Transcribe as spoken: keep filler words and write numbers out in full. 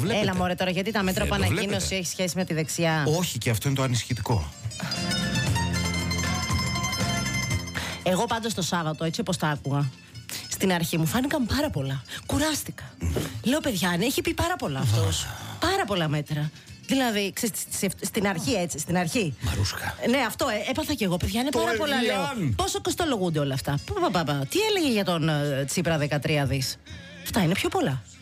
βλέπετε. Έλα μωρέ τώρα, γιατί τα μέτρα Δεν που το ανακοίνωση βλέπετε. έχει σχέση με τη δεξιά. Όχι, και αυτό είναι το ανησυχητικό. Εγώ πάντως το Σάββατο, έτσι όπως τα άκουγα, στην αρχή μου φάνηκαν πάρα πολλά. Κουράστηκα. Λέω, παιδιά, αν έχει πει πάρα πολλά αυτός. Πάρα πολλά μέτρα. Δηλαδή, ξέρεις, στην αρχή έτσι, στην αρχή. Μαρούσκα. Ναι, αυτό ε, έπαθα κι εγώ, παιδιά, είναι Το πάρα πολλά. Λέω. Ευγιάν. Πόσο κοστολογούνται όλα αυτά. Πα, πα, πα, πα. Τι έλεγε για τον ε, Τσίπρα δεκατρία δις. Αυτά είναι πιο πολλά.